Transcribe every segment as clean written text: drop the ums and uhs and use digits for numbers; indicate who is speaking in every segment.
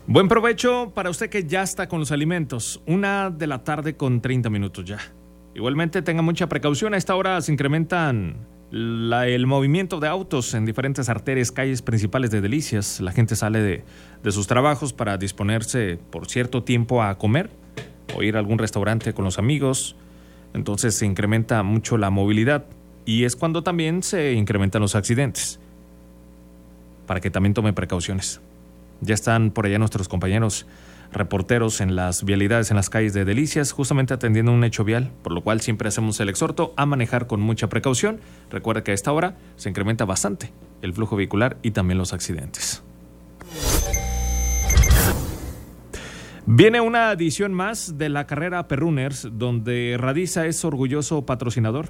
Speaker 1: Buen provecho para usted que ya está con los alimentos. 1:30 con 30 minutos ya. Igualmente tenga mucha precaución. A esta hora se incrementan el movimiento de autos en diferentes arterias, calles principales de Delicias. La gente sale de sus trabajos para disponerse por cierto tiempo a comer o ir a algún restaurante con los amigos. Entonces se incrementa mucho la movilidad y es cuando también se incrementan los accidentes. Para que también tome precauciones. Ya están por allá nuestros compañeros reporteros en las vialidades, en las calles de Delicias, justamente atendiendo un hecho vial, por lo cual siempre hacemos el exhorto a manejar con mucha precaución. Recuerda que a esta hora se incrementa bastante el flujo vehicular y también los accidentes. Viene una edición más de la carrera Perrunners, donde Radiza es orgulloso patrocinador.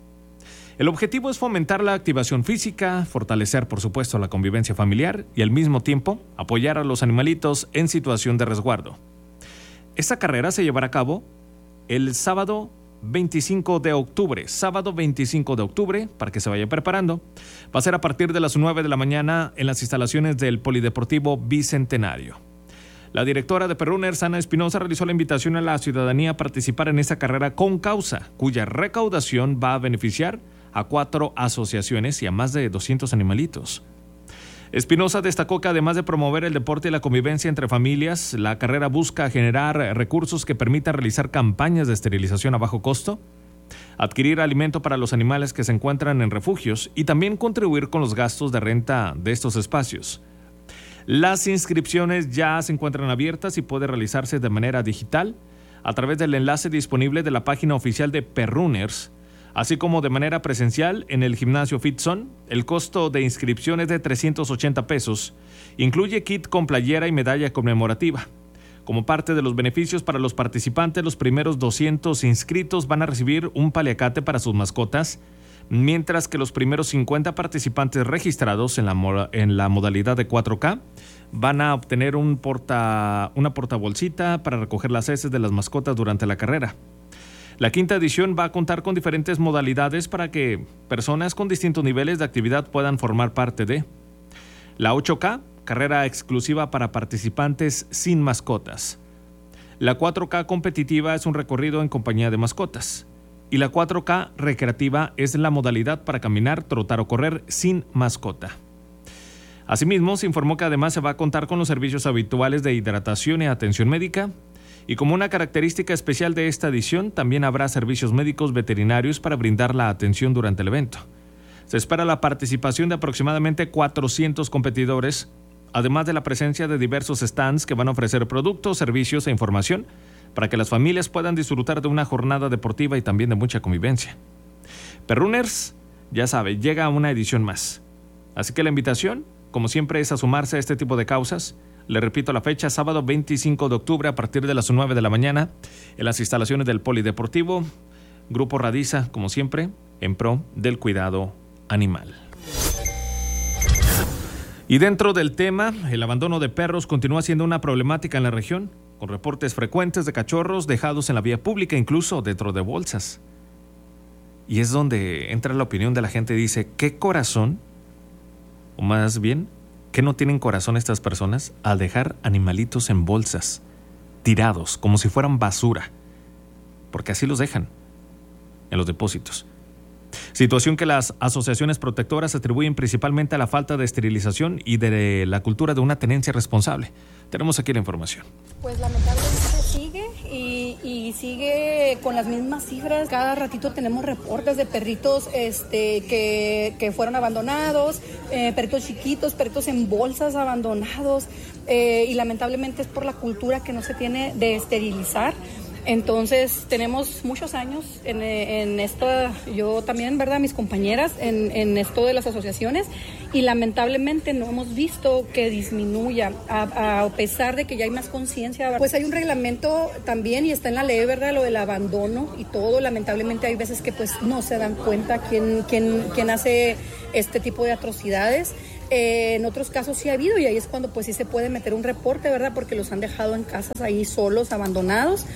Speaker 1: El objetivo es fomentar la activación física, fortalecer, por supuesto, la convivencia familiar y al mismo tiempo apoyar a los animalitos en situación de resguardo. Esta carrera se llevará a cabo el sábado 25 de octubre. Sábado 25 de octubre, para que se vaya preparando. Va a ser a partir de las 9 de la mañana en las instalaciones del Polideportivo Bicentenario. La directora de Perrunners, Ana Espinosa, realizó la invitación a la ciudadanía a participar en esta carrera con causa, cuya recaudación va a beneficiar a 4 asociaciones y a más de 200 animalitos. Espinosa destacó que además de promover el deporte y la convivencia entre familias, la carrera busca generar recursos que permitan realizar campañas de esterilización a bajo costo, adquirir alimento para los animales que se encuentran en refugios y también contribuir con los gastos de renta de estos espacios. Las inscripciones ya se encuentran abiertas y puede realizarse de manera digital a través del enlace disponible de la página oficial de Perrunners, así como de manera presencial en el gimnasio FitZone. El costo de inscripción es de 380 pesos. Incluye kit con playera y medalla conmemorativa. Como parte de los beneficios para los participantes, los primeros 200 inscritos van a recibir un paliacate para sus mascotas, mientras que los primeros 50 participantes registrados en la modalidad de 4K van a obtener una portabolsita para recoger las heces de las mascotas durante la carrera. La quinta edición va a contar con diferentes modalidades para que personas con distintos niveles de actividad puedan formar parte de la 8K, carrera exclusiva para participantes sin mascotas. La 4K competitiva es un recorrido en compañía de mascotas. Y la 4K recreativa es la modalidad para caminar, trotar o correr sin mascota. Asimismo, se informó que además se va a contar con los servicios habituales de hidratación y atención médica. Y como una característica especial de esta edición, también habrá servicios médicos veterinarios para brindar la atención durante el evento. Se espera la participación de aproximadamente 400 competidores, además de la presencia de diversos stands que van a ofrecer productos, servicios e información para que las familias puedan disfrutar de una jornada deportiva y también de mucha convivencia. Perrunners, ya sabe, llega a una edición más. Así que la invitación, como siempre, es a sumarse a este tipo de causas. Le repito la fecha, sábado 25 de octubre a partir de las 9 de la mañana en las instalaciones del Polideportivo. Grupo Radiza, como siempre, en pro del cuidado animal. Y dentro del tema, el abandono de perros continúa siendo una problemática en la región, con reportes frecuentes de cachorros dejados en la vía pública, incluso dentro de bolsas. Y es donde entra la opinión de la gente, dice, ¿qué corazón? O más bien, ¿qué no tienen corazón estas personas al dejar animalitos en bolsas, tirados, como si fueran basura? Porque así los dejan en los depósitos. Situación que las asociaciones protectoras atribuyen principalmente a la falta de esterilización y de la cultura de una tenencia responsable. Tenemos aquí la información.
Speaker 2: Pues lamentablemente sigue y sigue con las mismas cifras. Cada ratito tenemos reportes de perritos que fueron abandonados, perritos chiquitos, perritos en bolsas abandonados, y lamentablemente es por la cultura que no se tiene de esterilizar. Entonces tenemos muchos años en esto, yo también, ¿verdad? Mis compañeras en esto de las asociaciones, y lamentablemente no hemos visto que disminuya, a pesar de que ya hay más conciencia. Pues hay un reglamento también y está en la ley, ¿verdad? Lo del abandono y todo. Lamentablemente hay veces que pues no se dan cuenta quién hace este tipo de atrocidades. En otros casos sí ha habido, y ahí es cuando pues sí se puede meter un reporte, ¿verdad? Porque los han dejado en casas ahí solos, abandonados.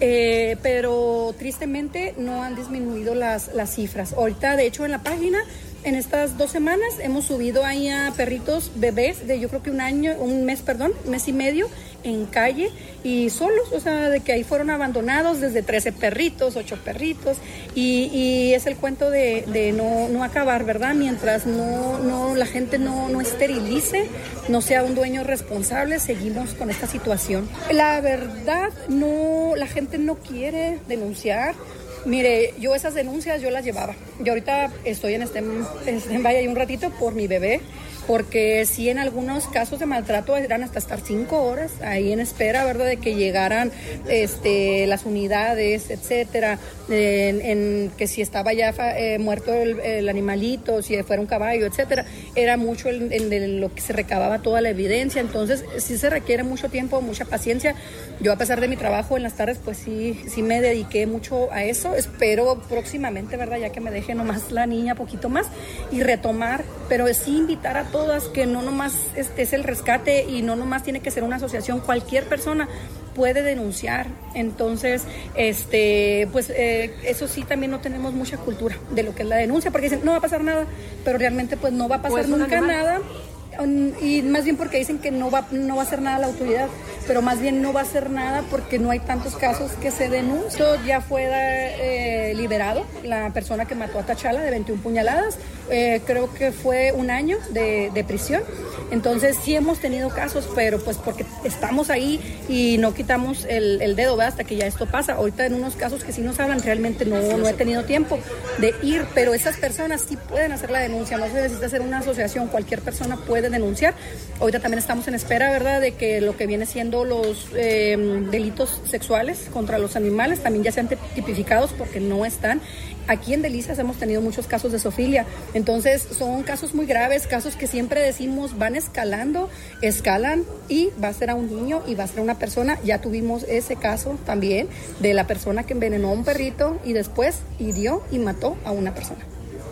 Speaker 2: Pero tristemente no han disminuido las cifras. Ahorita, de hecho, en la página En estas 2 semanas hemos subido ahí a perritos bebés de yo creo que un mes y medio en calle y solos, o sea, de que ahí fueron abandonados desde 13 perritos, 8 perritos y es el cuento de no acabar, ¿verdad? Mientras la gente no esterilice, no sea un dueño responsable, seguimos con esta situación. La verdad, la gente no quiere denunciar. Mire, yo esas denuncias yo las llevaba. Yo ahorita estoy en stand-by ahí un ratito por mi bebé, porque sí en algunos casos de maltrato eran hasta estar 5 horas ahí en espera, ¿verdad? De que llegaran las unidades, etcétera, que si estaba ya muerto el animalito, si fuera un caballo, etcétera. Era mucho en lo que se recababa toda la evidencia, entonces sí se requiere mucho tiempo, mucha paciencia. Yo a pesar de mi trabajo en las tardes, pues sí me dediqué mucho a eso. Espero próximamente, ¿verdad? Ya que me deje nomás la niña poquito más y retomar, pero sí invitar a todas que no nomás es el rescate y no nomás tiene que ser una asociación, cualquier persona puede denunciar. Entonces, eso sí también no tenemos mucha cultura de lo que es la denuncia, porque dicen, no va a pasar nada, pero realmente pues no va a pasar nunca nada. Y más bien porque dicen que no va a hacer nada la autoridad, pero más bien no va a hacer nada porque no hay tantos casos que se denuncian. Ya fue liberado la persona que mató a Tachala de 21 puñaladas, creo que fue 1 año de prisión. Entonces sí hemos tenido casos, pero pues porque estamos ahí y no quitamos el dedo, ¿verdad? Hasta que ya esto pasa. Ahorita en unos casos que sí nos hablan, realmente no he tenido tiempo de ir, pero esas personas sí pueden hacer la denuncia, no se necesita hacer una asociación, cualquier persona puede denunciar. Ahorita también estamos en espera, ¿verdad?, de que lo que viene siendo los delitos sexuales contra los animales también ya sean tipificados, porque no están. Aquí en Delicias hemos tenido muchos casos de zoofilia, entonces son casos muy graves, casos que siempre decimos van escalan y va a ser a un niño y va a ser a una persona. Ya tuvimos ese caso también de la persona que envenenó a un perrito y después hirió y mató a una persona.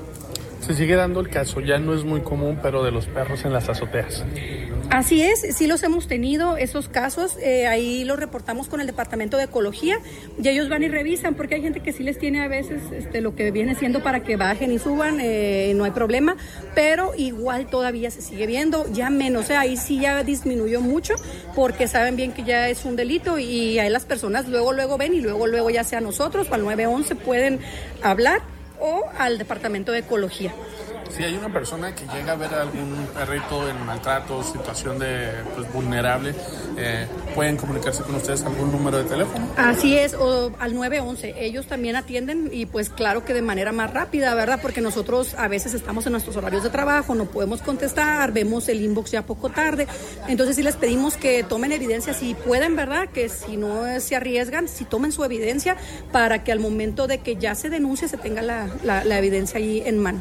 Speaker 3: Se sigue dando el caso, ya no es muy común, pero de los perros en las azoteas.
Speaker 2: Así es, sí los hemos tenido, esos casos, ahí los reportamos con el Departamento de Ecología y ellos van y revisan, porque hay gente que sí les tiene a veces lo que viene siendo para que bajen y suban, no hay problema, pero igual todavía se sigue viendo, ya menos, ahí sí ya disminuyó mucho, porque saben bien que ya es un delito y ahí las personas luego ven y luego ya sea nosotros o al 911 pueden hablar o al Departamento de Ecología.
Speaker 3: Si hay una persona que llega a ver a algún perrito en maltrato, situación de vulnerable, ¿pueden comunicarse con ustedes algún número de teléfono?
Speaker 2: Así es, o al 911. Ellos también atienden y pues claro que de manera más rápida, ¿verdad? Porque nosotros a veces estamos en nuestros horarios de trabajo, no podemos contestar, vemos el inbox ya poco tarde. Entonces sí les pedimos que tomen evidencia si pueden, ¿verdad? Que si no se arriesgan, si tomen su evidencia para que al momento de que ya se denuncie se tenga la evidencia ahí en mano.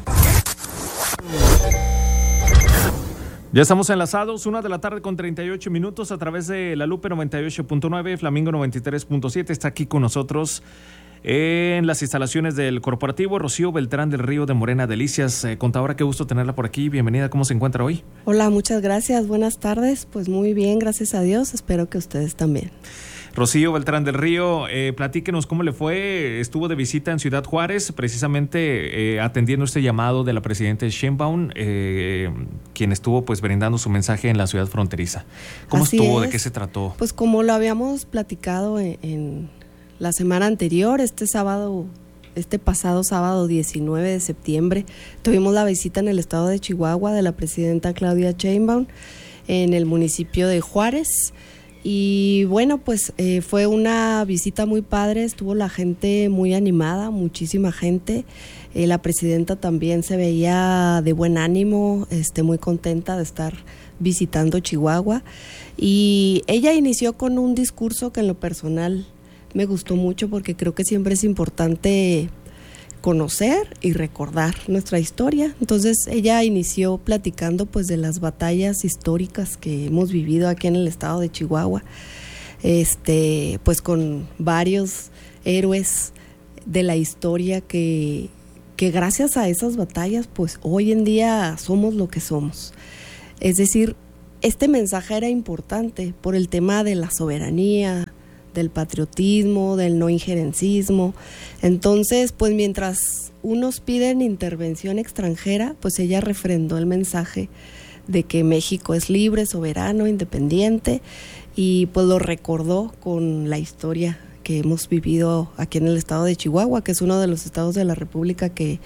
Speaker 1: Ya estamos enlazados, 1:38 p.m. a través de La Lupe 98.9, Flamingo 93.7. Está aquí con nosotros en las instalaciones del corporativo Rocío Beltrán del Río de Morena Delicias. Contadora, qué gusto tenerla por aquí. Bienvenida, ¿cómo se encuentra hoy?
Speaker 4: Hola, muchas gracias. Buenas tardes. Pues muy bien, gracias a Dios. Espero que ustedes también.
Speaker 1: Rocío Beltrán del Río, platíquenos cómo le fue. Estuvo de visita en Ciudad Juárez, precisamente atendiendo este llamado de la presidenta Sheinbaum, quien estuvo pues brindando su mensaje en la ciudad fronteriza. ¿Cómo
Speaker 4: Así
Speaker 1: estuvo?
Speaker 4: es.
Speaker 1: ¿De qué se trató?
Speaker 4: Pues como lo habíamos platicado en la semana anterior, este pasado sábado 19 de septiembre, tuvimos la visita en el estado de Chihuahua de la presidenta Claudia Sheinbaum en el municipio de Juárez. Y bueno, pues fue una visita muy padre, estuvo la gente muy animada, muchísima gente. La presidenta también se veía de buen ánimo, muy contenta de estar visitando Chihuahua. Y ella inició con un discurso que en lo personal me gustó mucho, porque creo que siempre es importante conocer y recordar nuestra historia. Entonces ella inició platicando pues de las batallas históricas que hemos vivido aquí en el estado de Chihuahua, pues con varios héroes de la historia que gracias a esas batallas pues hoy en día somos lo que somos. Es decir, este mensaje era importante por el tema de la soberanía, del patriotismo, del no injerencismo. Entonces, pues mientras unos piden intervención extranjera, pues ella refrendó el mensaje de que México es libre, soberano, independiente, y pues lo recordó con la historia que hemos vivido aquí en el estado de Chihuahua, que es uno de los estados de la República que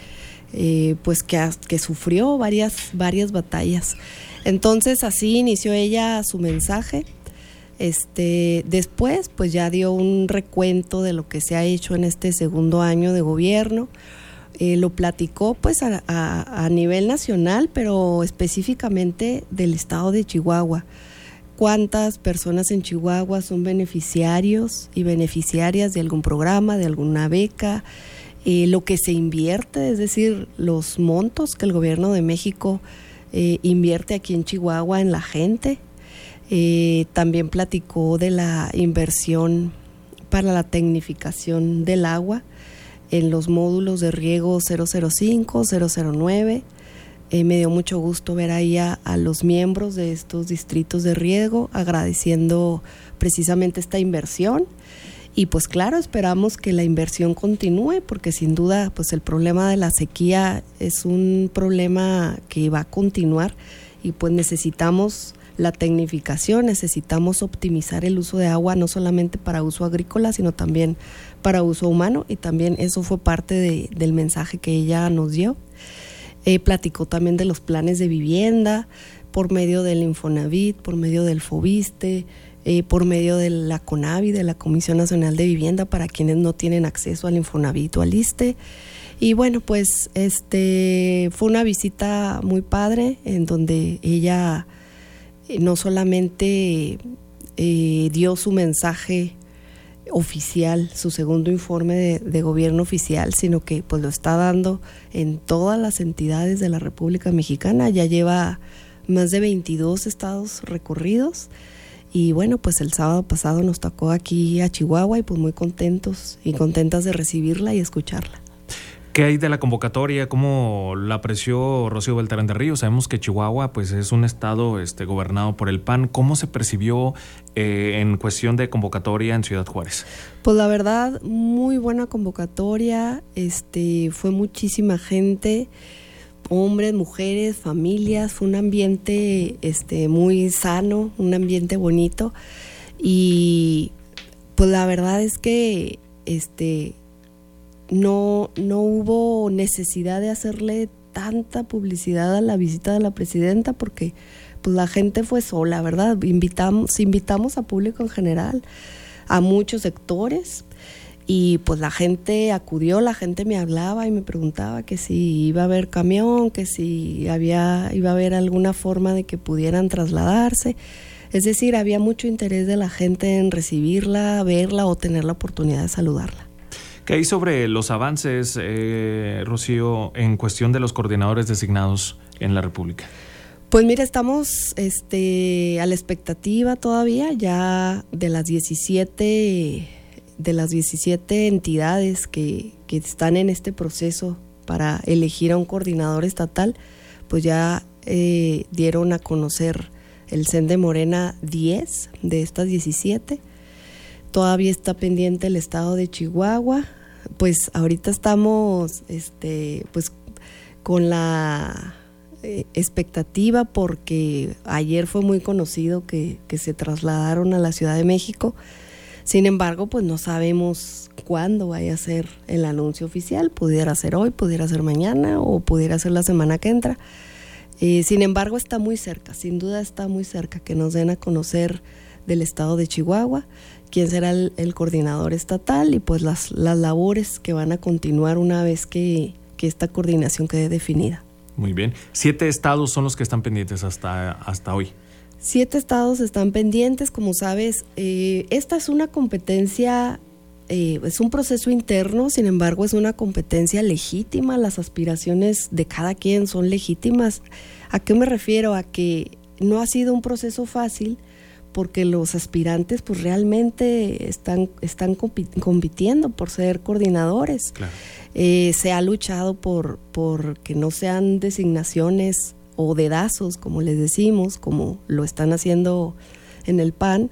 Speaker 4: sufrió varias batallas. Entonces así inició ella su mensaje. Después pues ya dio un recuento de lo que se ha hecho en este segundo año de gobierno. Lo platicó pues a nivel nacional, pero específicamente del estado de Chihuahua. ¿Cuántas personas en Chihuahua son beneficiarios y beneficiarias de algún programa, de alguna beca? Lo que se invierte, es decir, los montos que el gobierno de México invierte aquí en Chihuahua en la gente. También platicó de la inversión para la tecnificación del agua en los módulos de riego 005, 009. Me dio mucho gusto ver ahí a los miembros de estos distritos de riego agradeciendo precisamente esta inversión. Y pues claro, esperamos que la inversión continúe, porque sin duda pues el problema de la sequía es un problema que va a continuar, y pues necesitamos la tecnificación, necesitamos optimizar el uso de agua, no solamente para uso agrícola, sino también para uso humano, y también eso fue parte del mensaje que ella nos dio. Platicó también de los planes de vivienda por medio del Infonavit, por medio del Fobiste, por medio de la CONAVI, de la Comisión Nacional de Vivienda, para quienes no tienen acceso al Infonavit o al ISSSTE. Y bueno, pues fue una visita muy padre, en donde ella no solamente dio su mensaje oficial, su segundo informe de gobierno oficial, sino que pues lo está dando en todas las entidades de la República Mexicana. Ya lleva más de 22 estados recorridos. Y bueno, pues el sábado pasado nos tocó aquí a Chihuahua, y pues muy contentos y contentas de recibirla y escucharla.
Speaker 1: ¿Qué hay de la convocatoria? ¿Cómo la apreció Rocío Beltrán del Río? Sabemos que Chihuahua pues es un estado gobernado por el PAN. ¿Cómo se percibió en cuestión de convocatoria en Ciudad Juárez?
Speaker 4: Pues la verdad, muy buena convocatoria. Fue muchísima gente, hombres, mujeres, familias. Fue un ambiente muy sano, un ambiente bonito. Y pues la verdad es que no hubo necesidad de hacerle tanta publicidad a la visita de la presidenta, porque pues la gente fue sola, ¿verdad? Invitamos a público en general, a muchos sectores, y pues la gente acudió, la gente me hablaba y me preguntaba que si iba a haber camión, que si iba a haber alguna forma de que pudieran trasladarse. Es decir, había mucho interés de la gente en recibirla, verla o tener la oportunidad de saludarla.
Speaker 1: ¿Qué hay sobre los avances, Rocío, en cuestión de los coordinadores designados en la República?
Speaker 4: Pues mira, estamos a la expectativa todavía ya de las 17 entidades que están en este proceso para elegir a un coordinador estatal. Pues ya dieron a conocer el CEN de Morena 10 de estas 17. Todavía está pendiente el estado de Chihuahua. Pues ahorita estamos pues con la expectativa, porque ayer fue muy conocido que se trasladaron a la Ciudad de México. Sin embargo, pues no sabemos cuándo vaya a ser el anuncio oficial. Pudiera ser hoy, pudiera ser mañana, o pudiera ser la semana que entra. Sin embargo, está muy cerca, sin duda está muy cerca que nos den a conocer del estado de Chihuahua quién será el coordinador estatal, y pues las labores que van a continuar una vez que esta coordinación quede definida.
Speaker 1: Muy bien. 7 estados son los que están pendientes hasta hoy.
Speaker 4: 7 estados están pendientes, como sabes. Esta es una competencia, es un proceso interno, sin embargo es una competencia legítima. Las aspiraciones de cada quien son legítimas. ¿A qué me refiero? A que no ha sido un proceso fácil, porque los aspirantes pues realmente están compitiendo por ser coordinadores. Claro. Se ha luchado por que no sean designaciones o dedazos, como les decimos, como lo están haciendo en el PAN.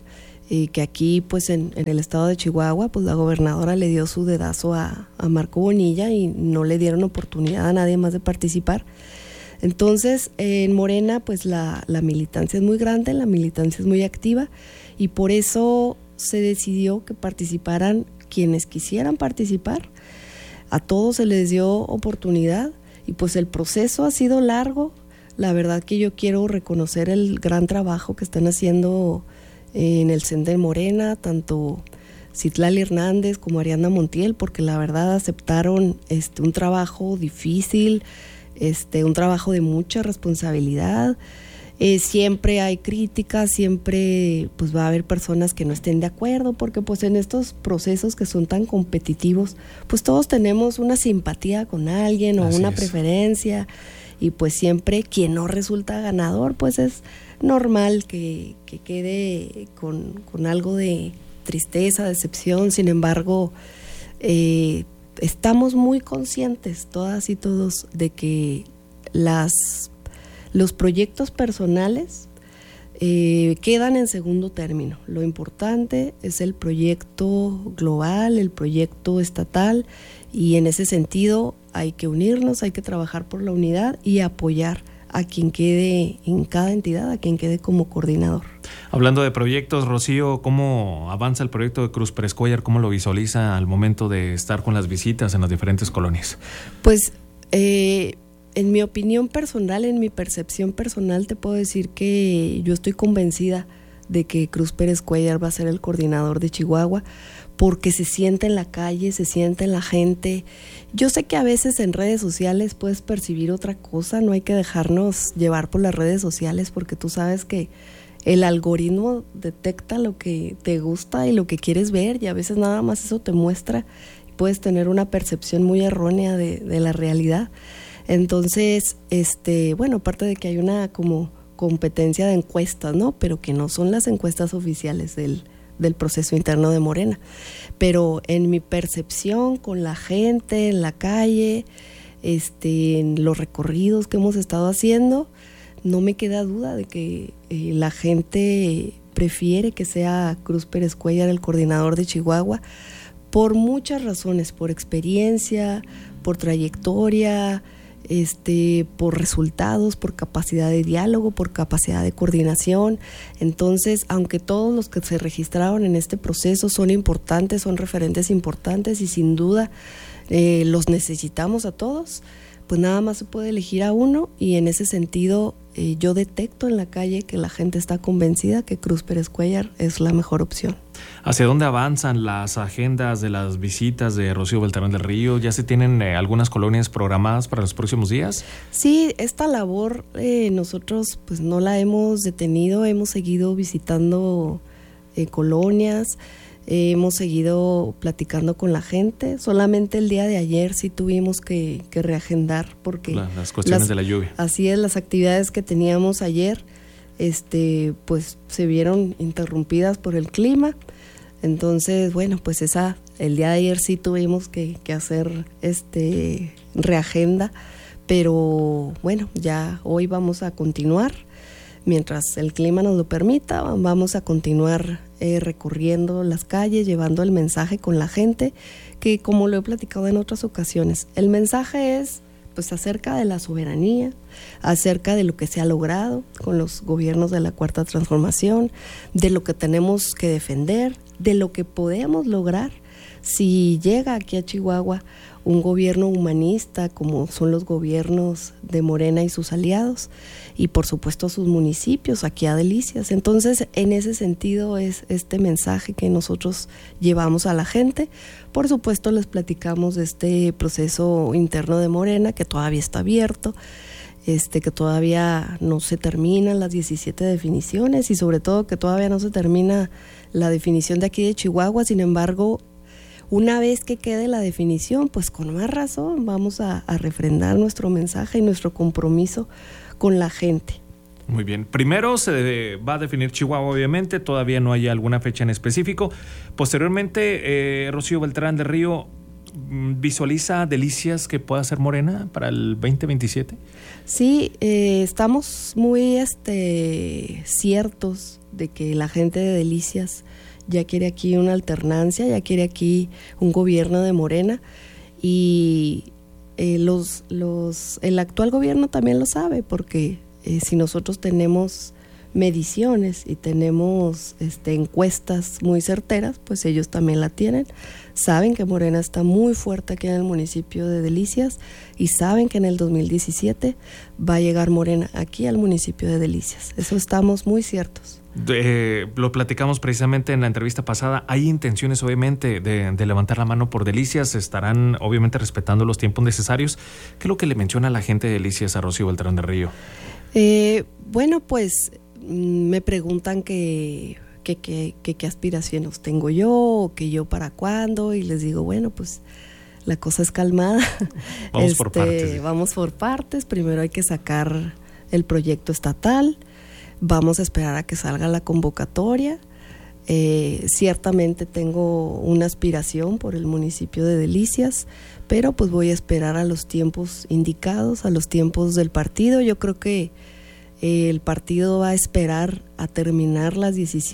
Speaker 4: que aquí pues en el estado de Chihuahua pues la gobernadora le dio su dedazo a Marco Bonilla y no le dieron oportunidad a nadie más de participar. Entonces en Morena pues la militancia es muy grande, la militancia es muy activa y por eso se decidió que participaran quienes quisieran participar. A todos se les dio oportunidad y pues el proceso ha sido largo. La verdad que yo quiero reconocer el gran trabajo que están haciendo en el CEN de Morena, tanto Citlali Hernández como Ariadna Montiel, porque la verdad aceptaron un trabajo difícil, un trabajo de mucha responsabilidad. Siempre hay críticas, siempre pues va a haber personas que no estén de acuerdo, porque pues en estos procesos que son tan competitivos, pues todos tenemos una simpatía con alguien o una preferencia, y pues siempre quien no resulta ganador, pues es normal que quede con algo de tristeza, decepción. Sin embargo, estamos muy conscientes todas y todos de que los proyectos personales quedan en segundo término. Lo importante es el proyecto global, el proyecto estatal, y en ese sentido hay que unirnos, hay que trabajar por la unidad y apoyar a quien quede en cada entidad, a quien quede como coordinador.
Speaker 1: Hablando de proyectos, Rocío, ¿cómo avanza el proyecto de Cruz Pérez Cuéllar? ¿Cómo lo visualiza al momento de estar con las visitas en las diferentes colonias?
Speaker 4: Pues en mi opinión personal, en mi percepción personal, te puedo decir que yo estoy convencida de que Cruz Pérez Cuéllar va a ser el coordinador de Chihuahua, porque se siente en la calle, se siente en la gente. Yo sé que a veces en redes sociales puedes percibir otra cosa, no hay que dejarnos llevar por las redes sociales, porque tú sabes que el algoritmo detecta lo que te gusta y lo que quieres ver, y a veces nada más eso te muestra, puedes tener una percepción muy errónea de la realidad. Entonces, bueno, aparte de que hay una como competencia de encuestas, ¿no? Pero que no son las encuestas oficiales del proceso interno de Morena. Pero en mi percepción con la gente en la calle, en los recorridos que hemos estado haciendo, no me queda duda de que la gente prefiere que sea Cruz Pérez Cuéllar el coordinador de Chihuahua, por muchas razones, por experiencia, por trayectoria, por resultados, por capacidad de diálogo, por capacidad de coordinación. Entonces, aunque todos los que se registraron en este proceso son importantes, son referentes importantes y sin duda los necesitamos a todos, pues nada más se puede elegir a uno, y en ese sentido yo detecto en la calle que la gente está convencida que Cruz Pérez Cuéllar es la mejor opción.
Speaker 1: ¿Hacia dónde avanzan las agendas de las visitas de Rocío Beltrán del Río? ¿Ya se tienen algunas colonias programadas para los próximos días?
Speaker 4: Sí, esta labor nosotros pues no la hemos detenido, hemos seguido visitando colonias, hemos seguido platicando con la gente. Solamente el día de ayer sí tuvimos que reagendar porque
Speaker 1: las cuestiones de la lluvia.
Speaker 4: Así es, las actividades que teníamos ayer pues se vieron interrumpidas por el clima. Entonces, bueno, pues el día de ayer sí tuvimos que hacer reagenda, pero bueno, ya hoy vamos a continuar. Mientras el clima nos lo permita, vamos a continuar recorriendo las calles, llevando el mensaje con la gente, que como lo he platicado en otras ocasiones, el mensaje es pues acerca de la soberanía, acerca de lo que se ha logrado con los gobiernos de la Cuarta Transformación, de lo que tenemos que defender, de lo que podemos lograr si llega aquí a Chihuahua un gobierno humanista como son los gobiernos de Morena y sus aliados, y por supuesto sus municipios, aquí a Delicias. Entonces, en ese sentido es este mensaje que nosotros llevamos a la gente. Por supuesto, les platicamos de este proceso interno de Morena que todavía está abierto, que todavía no se terminan las 17 definiciones, y sobre todo que todavía no se termina la definición de aquí de Chihuahua. Sin embargo, una vez que quede la definición, pues con más razón vamos a refrendar nuestro mensaje y nuestro compromiso con la gente.
Speaker 1: Muy bien. Primero se va a definir Chihuahua, obviamente, todavía no hay alguna fecha en específico. Posteriormente, Rocío Beltrán del Río, ¿visualiza Delicias que pueda ser Morena para el 2027?
Speaker 4: Sí, estamos muy ciertos de que la gente de Delicias ya quiere aquí una alternancia, ya quiere aquí un gobierno de Morena, y el actual gobierno también lo sabe, porque si nosotros tenemos mediciones y tenemos encuestas muy certeras, pues ellos también la tienen. Saben que Morena está muy fuerte aquí en el municipio de Delicias y saben que en el 2017 va a llegar Morena aquí al municipio de Delicias. Eso estamos muy ciertos.
Speaker 1: Lo platicamos precisamente en la entrevista pasada. Hay intenciones obviamente de levantar la mano por Delicias. Estarán obviamente respetando los tiempos necesarios. ¿Qué es lo que le menciona a la gente de Delicias a Rocío Beltrán del Río?
Speaker 4: Bueno, pues me preguntan qué aspiraciones tengo yo, o que yo para cuándo, y les digo, bueno, pues la cosa es calmada.
Speaker 1: Vamos por partes.
Speaker 4: Vamos por partes. Primero hay que sacar el proyecto estatal. Vamos a esperar a que salga la convocatoria. Ciertamente tengo una aspiración por el municipio de Delicias, pero pues voy a esperar a los tiempos indicados, a los tiempos del partido. Yo creo que el partido va a esperar a terminar a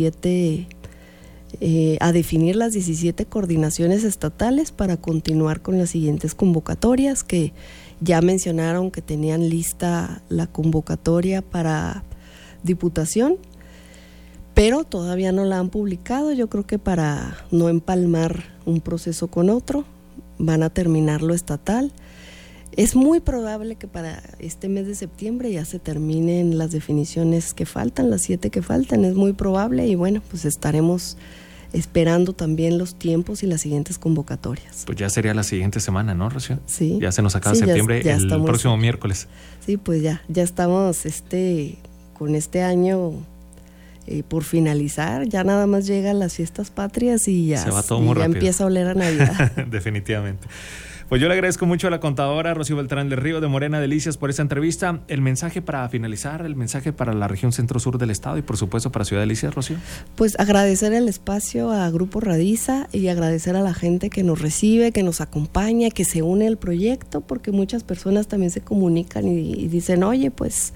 Speaker 4: definir las 17 coordinaciones estatales para continuar con las siguientes convocatorias, que ya mencionaron que tenían lista la convocatoria para Diputación, pero todavía no la han publicado. Yo creo que para no empalmar un proceso con otro, van a terminar lo estatal. Es muy probable que para este mes de septiembre ya se terminen las definiciones que faltan, las 7 que faltan, es muy probable, y bueno, pues estaremos esperando también los tiempos y las siguientes convocatorias.
Speaker 1: Pues ya sería la siguiente semana, ¿no, Rocío?
Speaker 4: Sí.
Speaker 1: Ya se nos acaba septiembre, ya el próximo miércoles.
Speaker 4: Sí, pues ya estamos con este año por finalizar, ya nada más llegan las fiestas patrias y ya,
Speaker 1: se va todo muy rápido.
Speaker 4: Empieza a oler a Navidad.
Speaker 1: Definitivamente. Pues yo le agradezco mucho a la contadora Rocío Beltrán del Río de Morena Delicias por esta entrevista. El mensaje para finalizar, el mensaje para la región centro-sur del estado y por supuesto para Ciudad Delicias, Rocío.
Speaker 4: Pues agradecer el espacio a Grupo Radiza y agradecer a la gente que nos recibe, que nos acompaña, que se une al proyecto, porque muchas personas también se comunican y dicen, oye, pues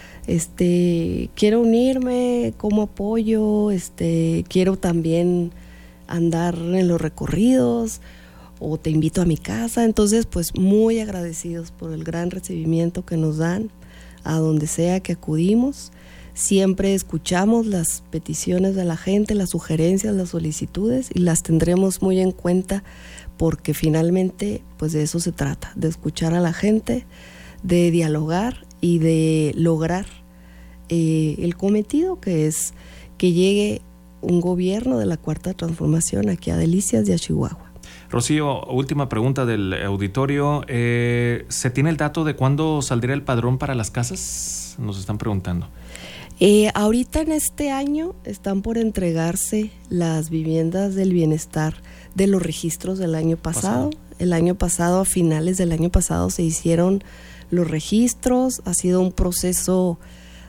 Speaker 4: quiero unirme, ¿cómo apoyo? Quiero también andar en los recorridos, o te invito a mi casa. Entonces, pues muy agradecidos por el gran recibimiento que nos dan a donde sea que acudimos. Siempre escuchamos las peticiones de la gente, las sugerencias, las solicitudes, y las tendremos muy en cuenta, porque finalmente pues de eso se trata, de escuchar a la gente, de dialogar y de lograr el cometido, que es que llegue un gobierno de la Cuarta Transformación aquí a Delicias y a Chihuahua.
Speaker 1: Rocío, última pregunta del auditorio. ¿Se tiene el dato de cuándo saldría el padrón para las casas? Nos están preguntando.
Speaker 4: Ahorita en este año están por entregarse las viviendas del bienestar de los registros del año pasado. El año pasado, a finales del año pasado, se hicieron los registros. Ha sido un proceso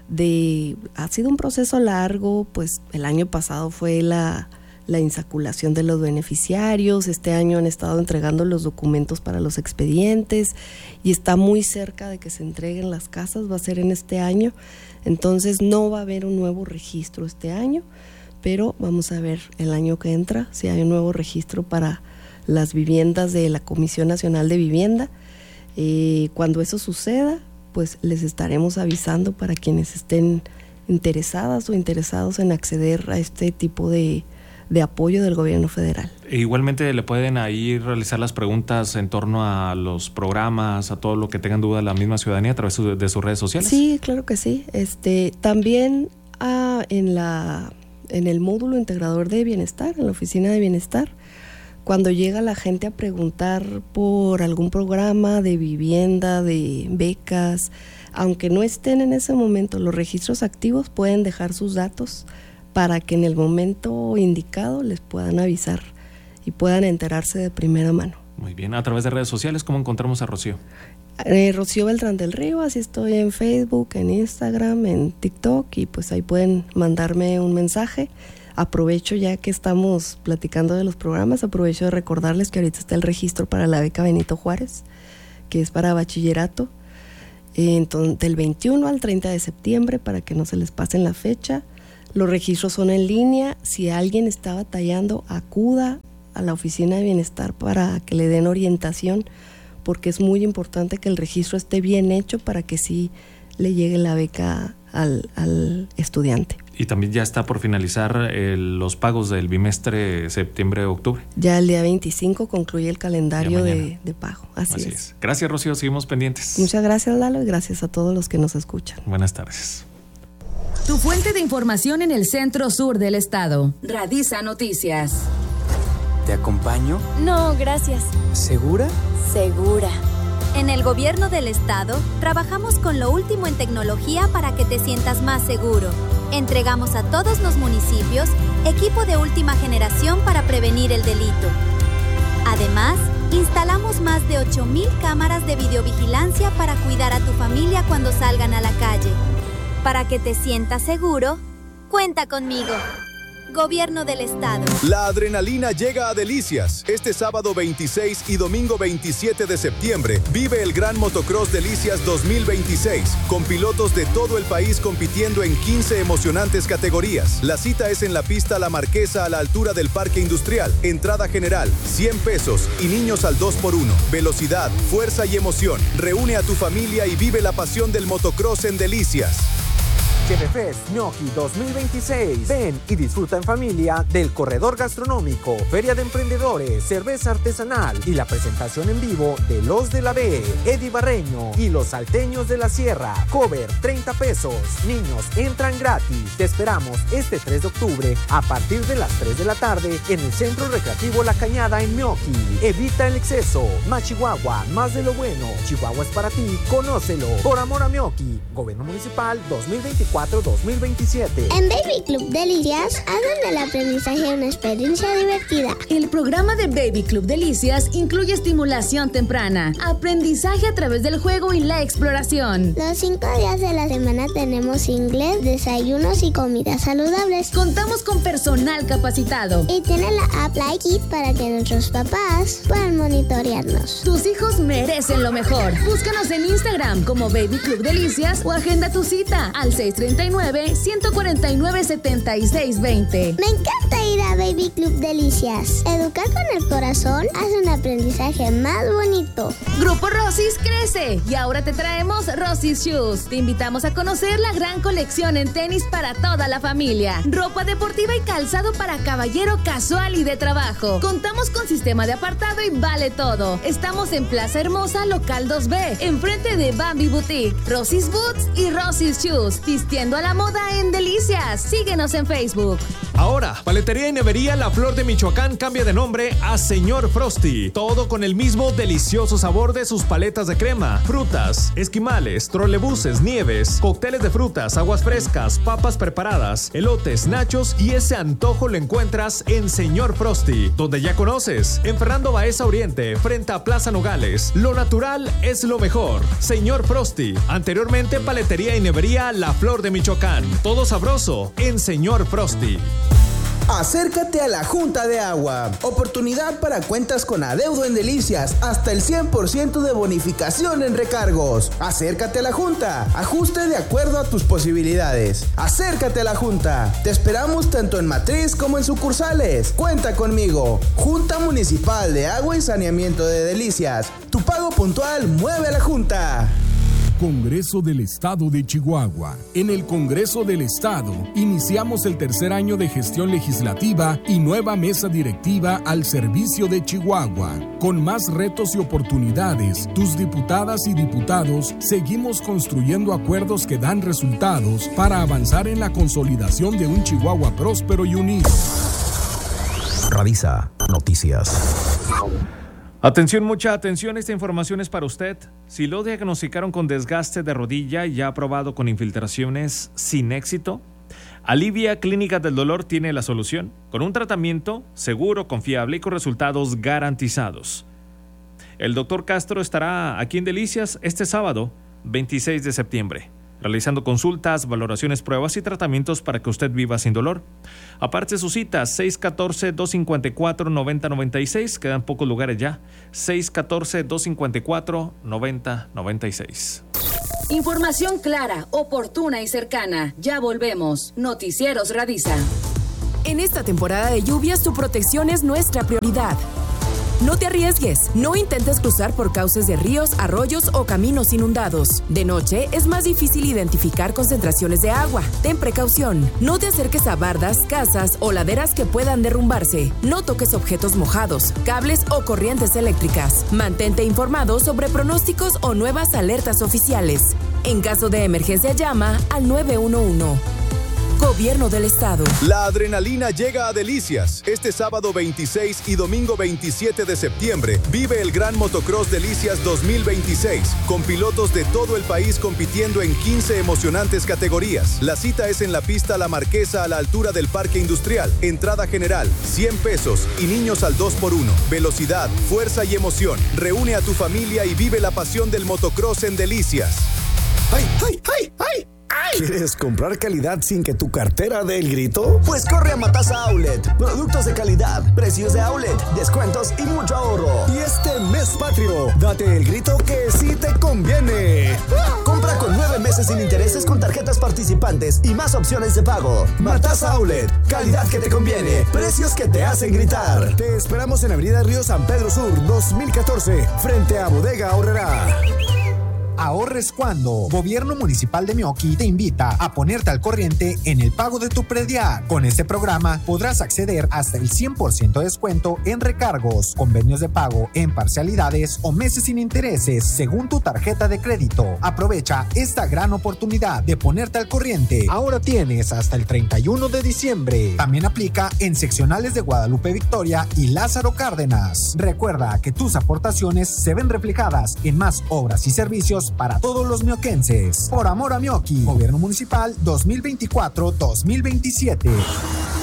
Speaker 4: largo, pues el año pasado fue la insaculación de los beneficiarios. Este año han estado entregando los documentos para los expedientes y está muy cerca de que se entreguen las casas, va a ser en este año. Entonces no va a haber un nuevo registro este año, pero vamos a ver el año que entra si hay un nuevo registro para las viviendas de la Comisión Nacional de Vivienda. Cuando eso suceda, pues les estaremos avisando para quienes estén interesadas o interesados en acceder a este tipo de apoyo del gobierno federal.
Speaker 1: Igualmente le pueden ahí realizar las preguntas en torno a los programas, a todo lo que tengan duda la misma ciudadanía a través de sus redes sociales.
Speaker 4: Sí, claro que sí. También en el módulo integrador de bienestar, en la oficina de bienestar, cuando llega la gente a preguntar por algún programa de vivienda, de becas, aunque no estén en ese momento los registros activos, pueden dejar sus datos para que en el momento indicado les puedan avisar y puedan enterarse de primera mano.
Speaker 1: Muy bien, a través de redes sociales, ¿cómo encontramos a Rocío?
Speaker 4: Rocío Beltrán del Río, así estoy en Facebook, en Instagram, en TikTok, y pues ahí pueden mandarme un mensaje. Aprovecho, ya que estamos platicando de los programas, aprovecho de recordarles que ahorita está el registro para la beca Benito Juárez, que es para bachillerato, entonces, del 21 al 30 de septiembre, para que no se les pasen la fecha. Los registros son en línea. Si alguien está batallando, acuda a la oficina de bienestar para que le den orientación, porque es muy importante que el registro esté bien hecho para que sí le llegue la beca al estudiante.
Speaker 1: Y también ya está por finalizar los pagos del bimestre septiembre-octubre.
Speaker 4: Ya el día 25 concluye el calendario de pago. Así es.
Speaker 1: Gracias, Rocío. Seguimos pendientes.
Speaker 4: Muchas gracias, Lalo, y gracias a todos los que nos escuchan.
Speaker 1: Buenas tardes.
Speaker 5: Tu fuente de información en el centro sur del estado. Radisa Noticias.
Speaker 6: ¿Te acompaño?
Speaker 7: No, gracias.
Speaker 6: ¿Segura?
Speaker 7: Segura. En el gobierno del estado, trabajamos con lo último en tecnología para que te sientas más seguro. Entregamos a todos los municipios equipo de última generación para prevenir el delito. Además, instalamos más de 8,000 cámaras de videovigilancia para cuidar a tu familia cuando salgan a la calle. Para que te sientas seguro, cuenta conmigo. Gobierno del Estado.
Speaker 8: La adrenalina llega a Delicias. Este sábado 26 y domingo 27 de septiembre vive el Gran Motocross Delicias 2026, con pilotos de todo el país compitiendo en 15 emocionantes categorías. La cita es en la pista La Marquesa, a la altura del Parque Industrial. Entrada general, 100 pesos y niños al 2x1. Velocidad, fuerza y emoción. Reúne a tu familia y vive la pasión del motocross en Delicias.
Speaker 9: Chevefest Gnocchi 2026. Ven y disfruta en familia del corredor gastronómico, feria de emprendedores, cerveza artesanal y la presentación en vivo de Los de la B, Eddie Barreño y los salteños de la Sierra. Cover 30 pesos. Niños entran gratis. Te esperamos este 3 de octubre a partir de las 3 de la tarde en el Centro Recreativo La Cañada en Gnocchi. Evita el exceso. Más Chihuahua, más de lo bueno. Chihuahua es para ti. Conócelo. Por amor a Gnocchi. Gobierno Municipal 2024-2027.
Speaker 10: En Baby Club Delicias, hagan del aprendizaje una experiencia divertida.
Speaker 5: El programa de Baby Club Delicias incluye estimulación temprana, aprendizaje a través del juego y la exploración.
Speaker 10: Los 5 días de la semana tenemos inglés, desayunos y comidas saludables.
Speaker 5: Contamos con personal capacitado.
Speaker 10: Y tiene la app Like It para que nuestros papás puedan monitorearnos.
Speaker 5: Tus hijos merecen lo mejor. Búscanos en Instagram como Baby Club Delicias o agenda tu cita al 639-149-7620.
Speaker 10: Me encanta ir a Baby Club Delicias. Educar con el corazón hace un aprendizaje más bonito.
Speaker 5: Grupo Rosis crece y ahora te traemos Rosis Shoes. Te invitamos a conocer la gran colección en tenis para toda la familia. Ropa deportiva y calzado para caballero casual y de trabajo. Contamos con sistema de apartado y vale todo. Estamos en Plaza Hermosa, local 2B, enfrente de Bambi Boutique, Rosis Boots y Rosis Shoes. Vistiendo a la moda en Delicias. Síguenos en Facebook.
Speaker 1: Ahora, Paletería y Nevería La Flor de Michoacán cambia de nombre a Señor Frosty. Todo con el mismo delicioso sabor de sus paletas de crema, frutas, esquimales, trolebuses, nieves, cócteles de frutas, aguas frescas, papas preparadas, elotes, nachos y ese antojo lo encuentras en Señor Frosty, donde ya conoces, en Fernando Baeza Oriente, frente a Plaza Nogales. Lo natural es lo mejor. Señor Frosty, anteriormente Paletería y Nevería La Flor de Michoacán. Todo sabroso en Señor Frosty.
Speaker 11: Acércate a la Junta de Agua. Oportunidad para cuentas con adeudo en Delicias. Hasta el 100% de bonificación en recargos. Acércate a la Junta. Ajuste de acuerdo a tus posibilidades. Acércate a la Junta. Te esperamos tanto en matriz como en sucursales. Cuenta conmigo. Junta Municipal de Agua y Saneamiento de Delicias. Tu pago puntual mueve a la Junta.
Speaker 12: Congreso del Estado de Chihuahua. En el Congreso del Estado iniciamos el tercer año de gestión legislativa y nueva mesa directiva al servicio de Chihuahua. Con más retos y oportunidades, tus diputadas y diputados seguimos construyendo acuerdos que dan resultados para avanzar en la consolidación de un Chihuahua próspero y unido.
Speaker 13: Radisa Noticias.
Speaker 1: Atención, mucha atención, esta información es para usted. Si lo diagnosticaron con desgaste de rodilla y ya ha probado con infiltraciones sin éxito, Alivia Clínica del Dolor tiene la solución, con un tratamiento seguro, confiable y con resultados garantizados. El doctor Castro estará aquí en Delicias este sábado, 26 de septiembre. realizando consultas, valoraciones, pruebas y tratamientos para que usted viva sin dolor. Aparte su cita, 614-254-9096, quedan pocos lugares ya, 614-254-9096.
Speaker 5: Información clara, oportuna y cercana. Ya volvemos. Noticieros Radisa.
Speaker 14: En esta temporada de lluvias, tu protección es nuestra prioridad. No te arriesgues, no intentes cruzar por cauces de ríos, arroyos o caminos inundados. De noche es más difícil identificar concentraciones de agua. Ten precaución, no te acerques a bardas, casas o laderas que puedan derrumbarse. No toques objetos mojados, cables o corrientes eléctricas. Mantente informado sobre pronósticos o nuevas alertas oficiales. En caso de emergencia, llama al 911. Gobierno del Estado.
Speaker 8: La adrenalina llega a Delicias. Este sábado 26 y domingo 27 de septiembre vive el Gran Motocross Delicias 2026, con pilotos de todo el país compitiendo en 15 emocionantes categorías. La cita es en la pista La Marquesa a la altura del Parque Industrial. Entrada general, 100 pesos y niños al 2x1. Velocidad, fuerza y emoción. Reúne a tu familia y vive la pasión del motocross en Delicias.
Speaker 15: ¡Ay, ay, ay, ay! ¿Quieres comprar calidad sin que tu cartera dé el grito? Pues corre a Matasa Outlet. Productos de calidad, precios de outlet, descuentos y mucho ahorro. Y este mes patrio, date el grito que sí te conviene. Compra con 9 meses sin intereses con tarjetas participantes y más opciones de pago. Matasa Outlet, calidad que te conviene, precios que te hacen gritar. Te esperamos en Avenida Río San Pedro Sur, 2014, frente a Bodega Aurrerá.
Speaker 9: Ahorres cuando. Gobierno Municipal de Meoqui te invita a ponerte al corriente en el pago de tu predial. Con este programa podrás acceder hasta el 100% de descuento en recargos, convenios de pago en parcialidades o meses sin intereses según tu tarjeta de crédito. Aprovecha esta gran oportunidad de ponerte al corriente. Ahora tienes hasta el 31 de diciembre. También aplica en seccionales de Guadalupe Victoria y Lázaro Cárdenas. Recuerda que tus aportaciones se ven reflejadas en más obras y servicios para todos los mioquenses. Por amor a Meoqui, Gobierno Municipal 2024-2027.